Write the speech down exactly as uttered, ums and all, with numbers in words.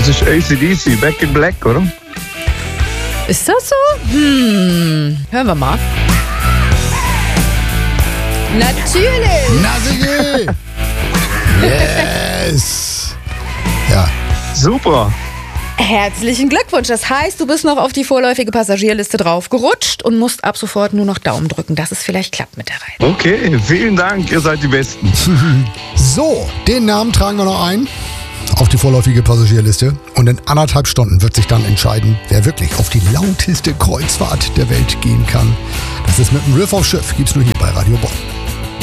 ist A C D C, Back in Black, oder? Ist das so? Hm, hören wir mal. Natürlich! Nasige! Yes! Ja. Super. Herzlichen Glückwunsch. Das heißt, du bist noch auf die vorläufige Passagierliste draufgerutscht und musst ab sofort nur noch Daumen drücken, dass es vielleicht klappt mit der Reise. Okay, vielen Dank, ihr seid die Besten. So, den Namen tragen wir noch ein auf die vorläufige Passagierliste. Und in anderthalb Stunden wird sich dann entscheiden, wer wirklich auf die lauteste Kreuzfahrt der Welt gehen kann. Das ist mit dem Riff auf Schiff. Gibt's nur hier bei Radio Bonn.